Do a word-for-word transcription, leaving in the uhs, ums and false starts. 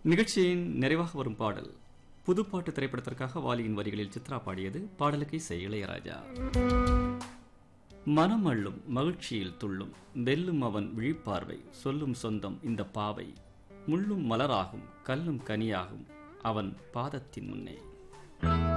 நிகழ்ச்சியின் நிறைவாக வரும் பாடல் புதுப்பாட்டு திரைப்படத்திற்காக வாலியின் வரிகளில் சித்ரா பாடியது. பாடலுக்கு இசை இளையராஜா. மனம் அள்ளும் மகிழ்ச்சியில் துள்ளும் வெல்லும் அவன் விழிப்பார்வை சொல்லும் சொந்தம் இந்த பாவை முள்ளும் மலராகும் கல்லும் கனியாகும் அவன் பாதத்தின் முன்னே.